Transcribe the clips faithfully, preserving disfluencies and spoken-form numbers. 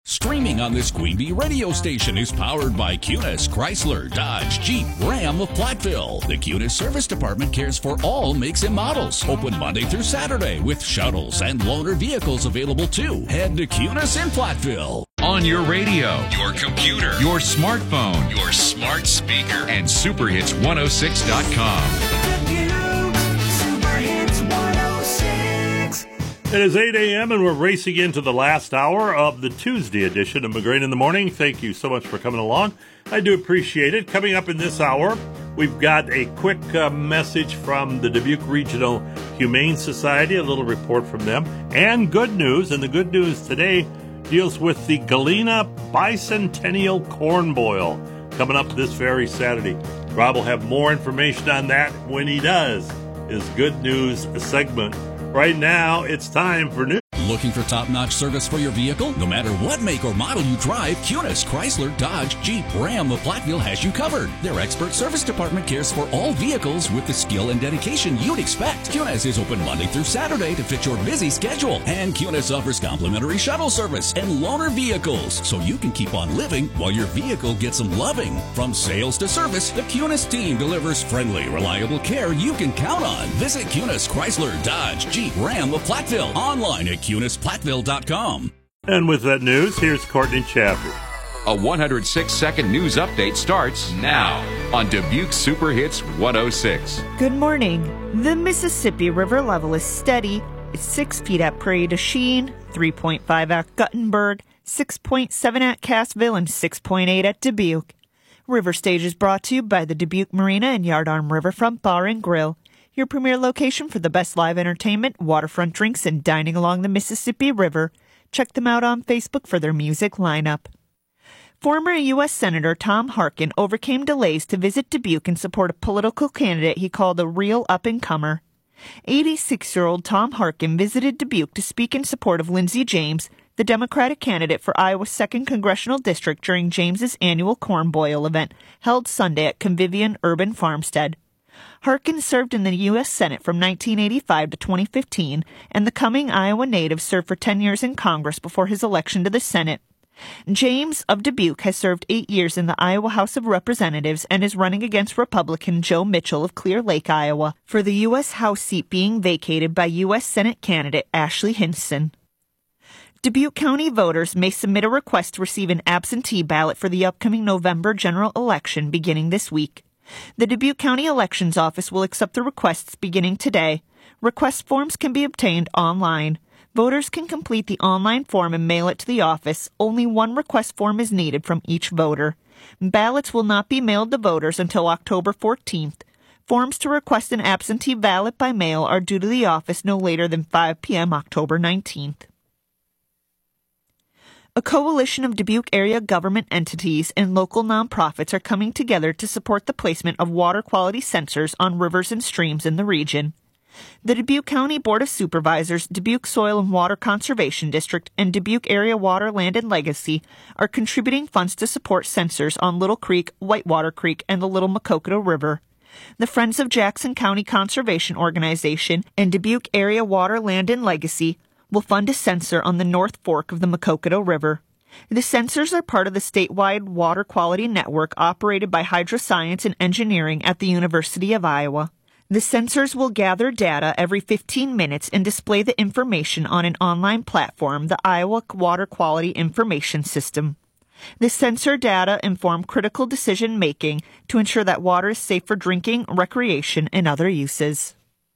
Streaming on this Queen Bee radio station is powered by Cunis, Chrysler, Dodge, Jeep, Ram of Platteville. The Cunis Service Department cares for all makes and models. Open Monday through Saturday with shuttles and loaner vehicles available too. Head to Cunis in Platteville. On your radio, your computer, your smartphone, your smart speaker, and superhits one oh six dot com. It is eight a.m. and we're racing into the last hour of the Tuesday edition of McGrain in the Morning. Thank you so much for coming along. I do appreciate it. Coming up in this hour, we've got a quick uh, message from the Dubuque Regional Humane Society, a little report from them, and good news. And the good news today deals with the Galena Bicentennial Corn Boil coming up this very Saturday. Rob will have more information on that when he does his good news segment. Right now, it's time for news. Looking for top-notch service for your vehicle? No matter what make or model you drive, Cunis, Chrysler, Dodge, Jeep, Ram of Platteville has you covered. Their expert service department cares for all vehicles with the skill and dedication you'd expect. Cunis is open Monday through Saturday to fit your busy schedule. And Cunis offers complimentary shuttle service and loaner vehicles, so you can keep on living while your vehicle gets some loving. From sales to service, the Cunis team delivers friendly, reliable care you can count on. Visit Cunis, Chrysler, Dodge, Jeep, Ram of Platteville. Online at Cunis Platteville dot com. And with that news, here's Courtney Chaffee. A one hundred six second news update starts now on Dubuque Super Hits one oh six. Good morning. The Mississippi River level is steady. It's six feet at Prairie du Chien, three point five at Guttenberg, six point seven at Cassville, and six point eight at Dubuque. River Stage is brought to you by the Dubuque Marina and Yardarm Riverfront Bar and Grill, your premier location for the best live entertainment, waterfront drinks, and dining along the Mississippi River. Check them out on Facebook for their music lineup. Former U S Senator Tom Harkin overcame delays to visit Dubuque and support a political candidate he called a real up-and-comer. eighty-six-year-old Tom Harkin visited Dubuque to speak in support of Lindsey James, the Democratic candidate for Iowa's second Congressional District, during James's annual Corn Boil event held Sunday at Convivian Urban Farmstead. Harkin served in the U S Senate from nineteen eighty-five to twenty fifteen, and the coming Iowa native served for ten years in Congress before his election to the Senate. James of Dubuque has served eight years in the Iowa House of Representatives and is running against Republican Joe Mitchell of Clear Lake, Iowa, for the U S House seat being vacated by U S Senate candidate Ashley Hinson. Dubuque County voters may submit a request to receive an absentee ballot for the upcoming November general election beginning this week. The Dubuque County Elections Office will accept the requests beginning today. Request forms can be obtained online. Voters can complete the online form and mail it to the office. Only one request form is needed from each voter. Ballots will not be mailed to voters until October fourteenth. Forms to request an absentee ballot by mail are due to the office no later than five p.m. October nineteenth. A coalition of Dubuque area government entities and local nonprofits are coming together to support the placement of water quality sensors on rivers and streams in the region. The Dubuque County Board of Supervisors, Dubuque Soil and Water Conservation District, and Dubuque Area Water, Land, and Legacy are contributing funds to support sensors on Little Creek, Whitewater Creek, and the Little Maquoketa River. The Friends of Jackson County Conservation Organization and Dubuque Area Water, Land, and Legacy will fund a sensor on the North Fork of the Maquoketa River. The sensors are part of the statewide water quality network operated by Hydroscience and Engineering at the University of Iowa. The sensors will gather data every fifteen minutes and display the information on an online platform, the Iowa Water Quality Information System. The sensor data inform critical decision making to ensure that water is safe for drinking, recreation, and other uses.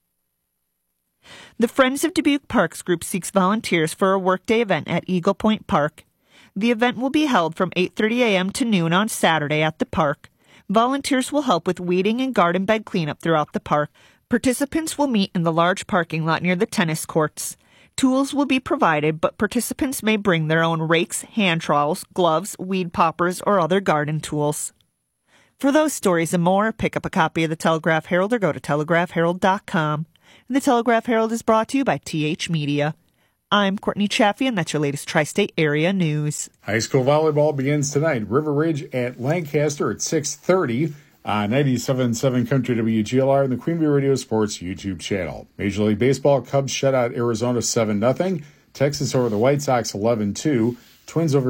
The Friends of Dubuque Parks group seeks volunteers for a workday event at Eagle Point Park. The event will be held from eight thirty a.m. to noon on Saturday at the park. Volunteers will help with weeding and garden bed cleanup throughout the park. Participants will meet in the large parking lot near the tennis courts. Tools will be provided, but participants may bring their own rakes, hand trowels, gloves, weed poppers, or other garden tools. For those stories and more, pick up a copy of the Telegraph Herald or go to telegraph herald dot com. The Telegraph Herald is brought to you by T H Media. I'm Courtney Chaffee, and that's your latest Tri-State Area News. High school volleyball begins tonight. River Ridge at Lancaster at six thirty on ninety-seven point seven Country W G L R and the Queen Bee Radio Sports YouTube channel. Major League Baseball, Cubs shut out Arizona seven nothing. Texas over the White Sox eleven two. Twins over